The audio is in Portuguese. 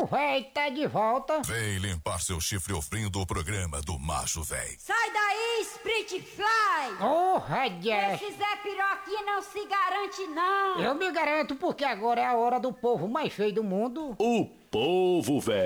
véi tá de volta. Vem limpar seu chifre ouvindo o programa do Macho Véi. Sai daí, Sprit Fly! Ô, Radé! Esse Zé Piroquinha não se garante, não! Eu me garanto porque agora é a hora do povo mais feio do mundo. O povo, velho.